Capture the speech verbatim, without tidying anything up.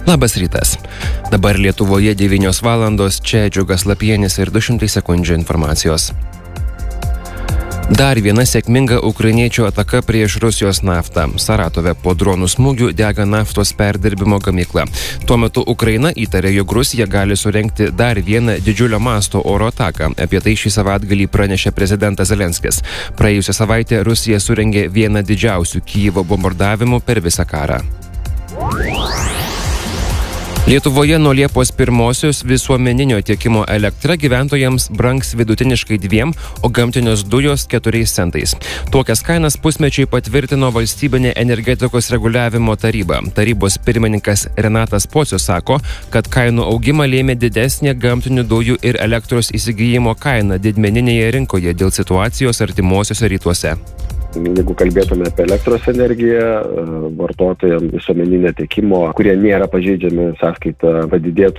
Labas rytas. Dabar Lietuvoje devynios valandos, čia Džiugas Lapienis ir du šimtai sekundžių informacijos. Dar viena sėkminga ukrainiečių ataka prieš Rusijos naftą. Saratove po dronų smūgių dega naftos perdirbimo gamykla. Tuo metu Ukraina įtarė, jog Rusija gali surengti dar vieną didžiulio masto oro ataką. Apie tai šį savaitgalį pranešė prezidentas Zelenskis. Praėjusią savaitę Rusija surengė vieną didžiausių Kijevo bombardavimų per visą karą. Lietuvoje nuo Liepos pirmosios visuomeninio tiekimo elektra gyventojams brangs vidutiniškai dviem, o gamtinės dujos keturiais centais. Tokias kainas pusmečiui patvirtino Valstybinė energetikos reguliavimo taryba. Tarybos pirmininkas Renatas Pocius sako, kad kainų augimą lėmė didesnė gamtinių dujų ir elektros įsigijimo kaina didmeninėje rinkoje dėl situacijos artimuosiuose rytuose. Jeigu kalbėtume apie elektros energiją, vartotojams visuomeninio tiekimo, kurie nėra pažeidžiami sąskaita, padidėtų